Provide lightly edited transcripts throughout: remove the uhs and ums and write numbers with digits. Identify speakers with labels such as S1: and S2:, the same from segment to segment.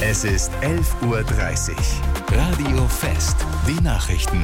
S1: Es ist 11:30 Uhr. Radio Fest. Die Nachrichten.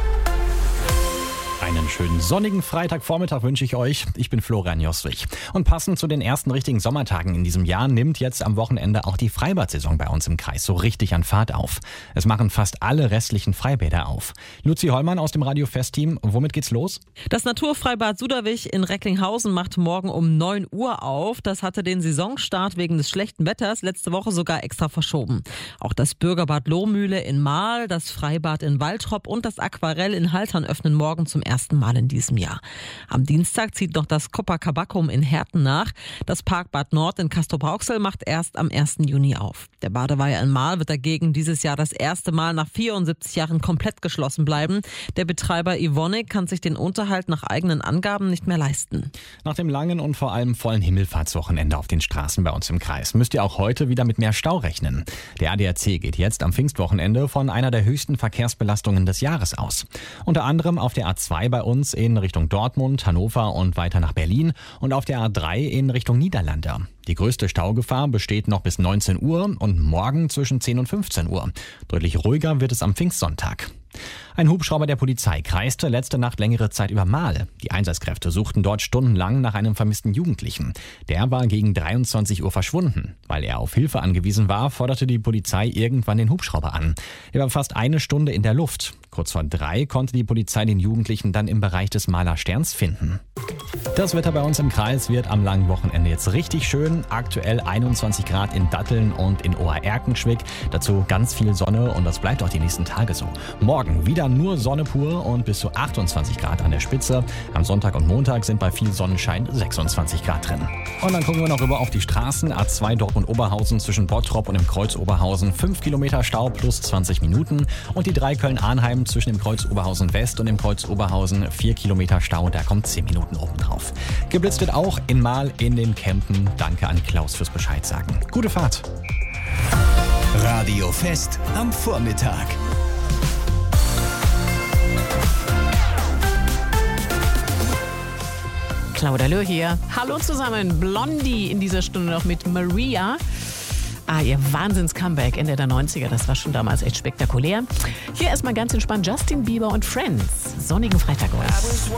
S2: Einen schönen sonnigen Freitagvormittag wünsche ich euch. Ich bin Florian Joswig. Und passend zu den ersten richtigen Sommertagen in diesem Jahr nimmt jetzt am Wochenende auch die Freibad-Saison bei uns im Kreis so richtig an Fahrt auf. Es machen fast alle restlichen Freibäder auf. Luzi Hollmann aus dem Radio Fest-Team, womit geht's los?
S3: Das Naturfreibad Suderwich in Recklinghausen macht morgen um 9 Uhr auf. Das hatte den Saisonstart wegen des schlechten Wetters letzte Woche sogar extra verschoben. Auch das Bürgerbad Lohmühle in Marl, das Freibad in Waltrop und das Aquarell in Haltern öffnen morgen zum ersten Mal in diesem Jahr. Am Dienstag zieht noch das Copacabacum in Herten nach. Das Parkbad Nord in Castrop-Rauxel macht erst am 1. Juni auf. Der Badeweiher in Marl wird dagegen dieses Jahr das erste Mal nach 74 Jahren komplett geschlossen bleiben. Der Betreiber Evonik kann sich den Unterhalt nach eigenen Angaben nicht mehr leisten.
S2: Nach dem langen und vor allem vollen Himmelfahrtswochenende auf den Straßen bei uns im Kreis müsst ihr auch heute wieder mit mehr Stau rechnen. Der ADAC geht jetzt am Pfingstwochenende von einer der höchsten Verkehrsbelastungen des Jahres aus. Unter anderem auf der A2 bei uns in Richtung Dortmund, Hannover und weiter nach Berlin und auf der A3 in Richtung Niederlande. Die größte Staugefahr besteht noch bis 19 Uhr und morgen zwischen 10 und 15 Uhr. Deutlich ruhiger wird es am Pfingstsonntag. Ein Hubschrauber der Polizei kreiste letzte Nacht längere Zeit über Marl. Die Einsatzkräfte suchten dort stundenlang nach einem vermissten Jugendlichen. Der war gegen 23 Uhr verschwunden. Weil er auf Hilfe angewiesen war, forderte die Polizei irgendwann den Hubschrauber an. Er war fast eine Stunde in der Luft. Kurz vor 3 konnte die Polizei den Jugendlichen dann im Bereich des Marler Sterns finden. Das Wetter bei uns im Kreis wird am langen Wochenende jetzt richtig schön. Aktuell 21 Grad in Datteln und in Obererkenschwick. Dazu ganz viel Sonne und das bleibt auch die nächsten Tage so. Morgen wieder nur Sonne pur und bis zu 28 Grad an der Spitze. Am Sonntag und Montag sind bei viel Sonnenschein 26 Grad drin. Und dann gucken wir noch rüber auf die Straßen. A2 Dortmund-Oberhausen zwischen Bottrop und dem Kreuz Oberhausen 5 Kilometer Stau plus 20 Minuten. Und die 3 Köln-Arnheim zwischen dem Kreuz Oberhausen West und dem Kreuz Oberhausen 4 Kilometer Stau. Da kommt 10 Minuten obendrauf. Geblitzt wird auch in Marl in den Kempen. Danke an Klaus fürs Bescheid sagen. Gute Fahrt.
S1: Radio Fest am Vormittag.
S4: Claudia Löhr hier. Hallo zusammen. Blondie in dieser Stunde noch mit Maria. Ihr Wahnsinns-Comeback Ende der 90er. Das war schon damals echt spektakulär. Hier erstmal ganz entspannt Justin Bieber und Friends. Sonnigen Freitag euch.